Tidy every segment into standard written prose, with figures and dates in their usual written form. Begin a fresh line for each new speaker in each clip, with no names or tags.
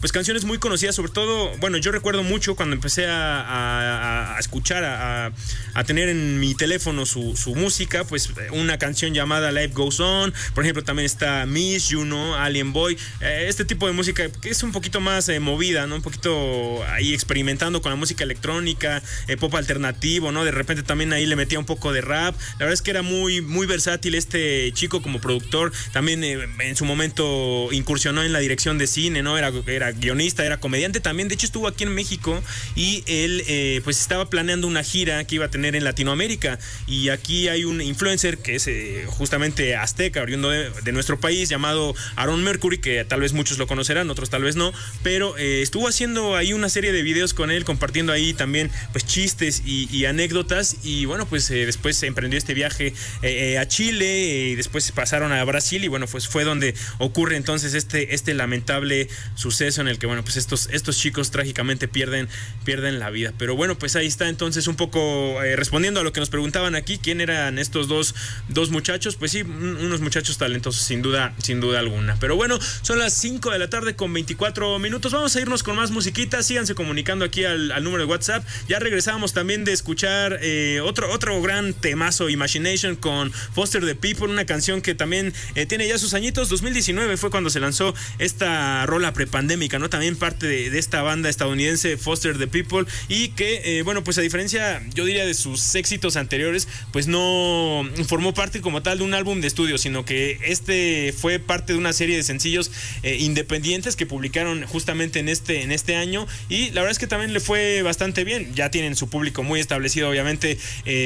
pues canciones muy conocidas, sobre todo, bueno, yo recuerdo mucho cuando empecé a escuchar, a tener en mi teléfono su música, pues una canción llamada Life Goes On, por ejemplo, también está Miss You, ¿no? Alien Boy, este tipo de música que es un poquito más movida, ¿no? Un poquito ahí experimentando con la música electrónica, pop alternativo, ¿no? De repente también ahí le metía un poco de rap. La verdad es que era muy, muy versátil este chico como productor. También en su momento incursionó en la dirección de cine, ¿no? Era guionista, era comediante también. De hecho, estuvo aquí en México y él pues estaba planeando una gira que iba a tener en Latinoamérica. Y aquí hay un influencer que es justamente azteca, oriundo de nuestro país, llamado Aaron Mercury, que tal vez muchos lo conocerán, otros tal vez no, pero estuvo haciendo ahí una serie de videos con él, compartiendo ahí también pues chistes y anécdotas. Y bueno, pues después emprendió este viaje a Chile y después pasaron a Brasil y bueno, pues fue donde ocurre entonces este lamentable suceso en el que bueno, pues estos chicos trágicamente pierden la vida. Pero bueno, pues ahí está entonces un poco respondiendo a lo que nos preguntaban aquí, ¿quién eran estos dos muchachos? Pues sí, unos muchachos talentosos sin duda alguna. Pero bueno, son las 5 de la tarde con 24 minutos. Vamos a irnos con más musiquita. Síganse comunicando aquí al número de WhatsApp. Ya regresamos también de escuchar otro gran temazo, Imagination, con Foster the People, una canción que también tiene ya sus añitos. 2019 fue cuando se lanzó esta rola prepandémica, ¿no? También parte de esta banda estadounidense, Foster the People, y que, bueno, pues a diferencia, yo diría, de sus éxitos anteriores, pues no formó parte como tal de un álbum de estudio, sino que fue parte de una serie de sencillos independientes que publicaron justamente en este año, y la verdad es que también le fue bastante bien. Ya tienen su público muy establecido, obviamente,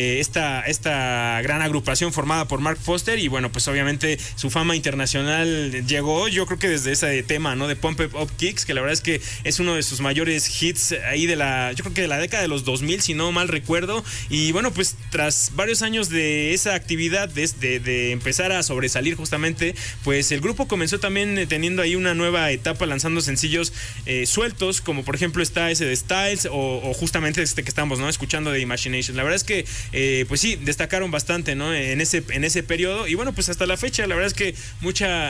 esta gran agrupación formada por Mark Foster, y bueno, pues obviamente su fama internacional llegó, yo creo que desde ese tema, ¿no? De Pump Up Kicks, que la verdad es que es uno de sus mayores hits ahí yo creo que de la década de los 2000, si no mal recuerdo. Y bueno, pues tras varios años de esa actividad, de empezar a sobresalir justamente, pues el grupo comenzó también teniendo ahí una nueva etapa, lanzando sencillos sueltos, como por ejemplo está ese de Styles o justamente este que estamos, ¿no?, escuchando, de Imagination. La verdad es que pues sí, destacaron bastante, ¿no?, en ese periodo. Y bueno, pues hasta la fecha la verdad es que mucha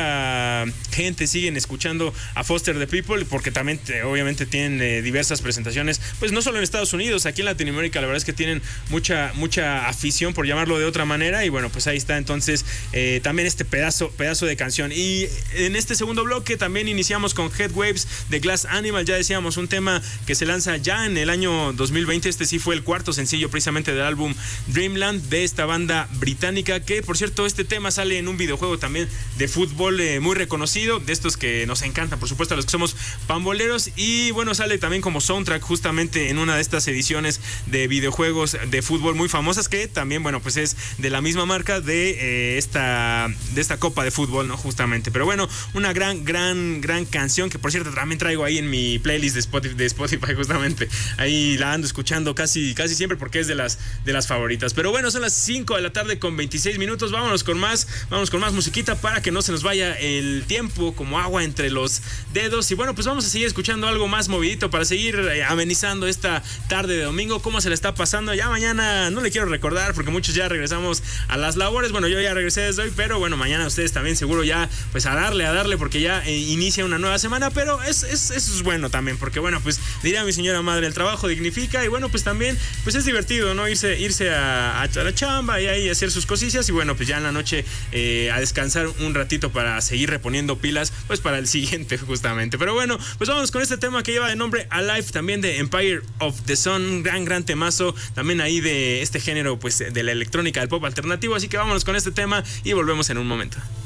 gente siguen escuchando a Foster the People, porque también obviamente tienen diversas presentaciones, pues no solo en Estados Unidos, aquí en Latinoamérica la verdad es que tienen mucha afición, por llamarlo de otra manera. Y bueno, pues ahí está entonces también este pedazo de canción. Y en este segundo bloque también iniciamos con Headwaves de Glass Animal. Ya decíamos, un tema que se lanza ya en el año 2020. Este sí fue el cuarto sencillo precisamente del álbum Dreamland de esta banda británica, que por cierto este tema sale en un videojuego también de fútbol muy reconocido, de estos que nos encantan, por supuesto, a los que somos pamboleros. Y bueno, sale también como soundtrack justamente en una de estas ediciones de videojuegos de fútbol muy famosas, que también, bueno, pues es de la misma marca de esta copa de fútbol, ¿no?, justamente. Pero bueno, una gran canción que por cierto también traigo ahí en mi playlist de Spotify justamente. Ahí la ando escuchando casi siempre porque es de las favoritas. Pero bueno, son las 5 de la tarde con 26 minutos. Vámonos con más musiquita para que no se nos vaya el tiempo como agua entre los dedos. Y bueno, pues vamos a seguir escuchando algo más movidito para seguir amenizando esta tarde de domingo. ¿Cómo se le está pasando? Ya mañana no le quiero recordar porque muchos ya regresamos a las labores. Bueno, yo ya regresé desde hoy, pero bueno, mañana ustedes también seguro ya pues a darle porque ya inicia una nueva semana. Pero eso es bueno también, porque bueno, pues diría mi señora madre, el trabajo dignifica. Y bueno, pues también pues es divertido, ¿no?, irse a la chamba y ahí hacer sus cosillas. Y bueno, pues ya en la noche a descansar un ratito para seguir reponiendo pilas pues para el siguiente justamente. Pero bueno, pues vamos con este tema que lleva de nombre Alive, también de Empire of the Sun. Gran temazo también ahí de este género pues de la electrónica, del pop alternativo. Así que vámonos con este tema y volvemos en un momento.